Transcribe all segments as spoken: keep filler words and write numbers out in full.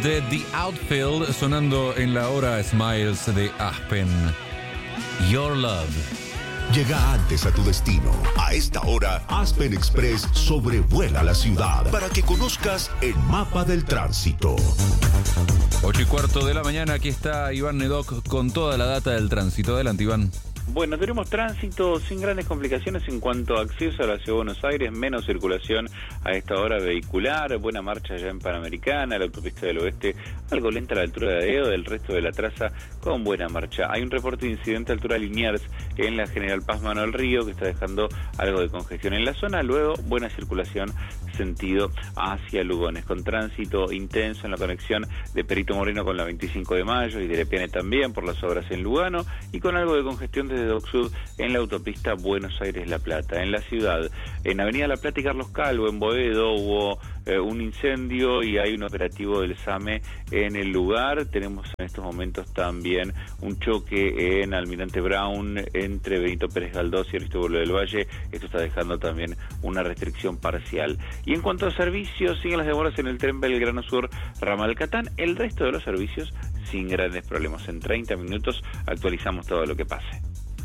de The Outfield sonando en la hora Smiles de Aspen. Your Love. Llega antes a tu destino. A esta hora, Aspen Express sobrevuela la ciudad para que conozcas el mapa del tránsito. Ocho y cuarto de la mañana, aquí está Iván Nedoc con toda la data del tránsito. Adelante, Iván. Bueno, tenemos tránsito sin grandes complicaciones en cuanto a acceso a la Ciudad de Buenos Aires, menos circulación a esta hora vehicular, buena marcha ya en Panamericana, la autopista del oeste algo lenta a la altura de Adeo, del resto de la traza con buena marcha. Hay un reporte de incidente a altura de Liniers en la General Paz Manuel Río que está dejando algo de congestión en la zona, luego buena circulación sentido hacia Lugones, con tránsito intenso en la conexión de Perito Moreno con la veinticinco de mayo y de Lepiane también por las obras en Lugano, y con algo de congestión desde Dock Sud en la autopista Buenos Aires-La Plata. En la ciudad, en Avenida La Plata y Carlos Calvo, en Boedo, hubo eh, un incendio y hay un operativo del SAME en el lugar. Tenemos en estos momentos también un choque en Almirante Brown entre Benito Pérez Galdós y Aristóbulo del Valle. Esto está dejando también una restricción parcial. Y en cuanto a servicios, siguen las demoras en el tren Belgrano Sur Ramal Catán. El resto de los servicios sin grandes problemas. En treinta minutos actualizamos todo lo que pase.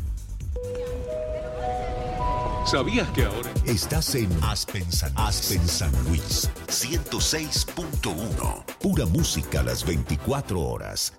¿Sabías que ahora estás en Aspen San, Aspen San Luis ciento seis punto uno? Pura música a las veinticuatro horas.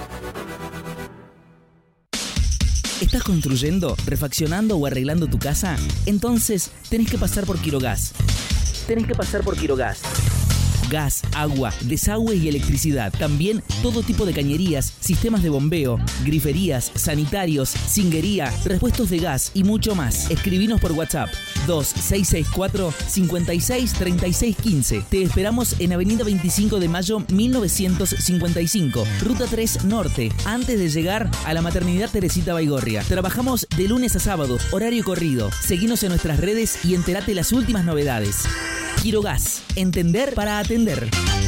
¿Estás construyendo, refaccionando o arreglando tu casa? Entonces tenés que pasar por Quirogas. Tenés que pasar por Quirogas. Gas, agua, desagüe y electricidad. También todo tipo de cañerías, sistemas de bombeo, griferías, sanitarios, cinguería, repuestos de gas y mucho más. Escribinos por WhatsApp dos seis seis cuatro, cinco seis, tres seis uno cinco. Te esperamos en Avenida veinticinco de mayo mil novecientos cincuenta y cinco, Ruta tres Norte, antes de llegar a la Maternidad Teresita Baigorria. Trabajamos de lunes a sábado, horario corrido. Seguinos en nuestras redes y entérate las últimas novedades. Quirogas, entender para atender.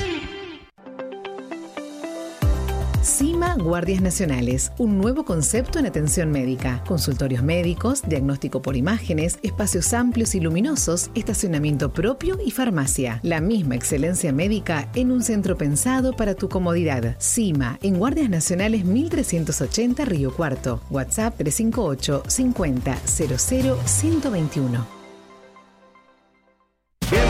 CIMA Guardias Nacionales, un nuevo concepto en atención médica. Consultorios médicos, diagnóstico por imágenes, espacios amplios y luminosos, estacionamiento propio y farmacia. La misma excelencia médica en un centro pensado para tu comodidad. CIMA, en Guardias Nacionales mil trescientos ochenta Río Cuarto. WhatsApp tres cinco ocho, cincuenta, cero cero, ciento veintiuno.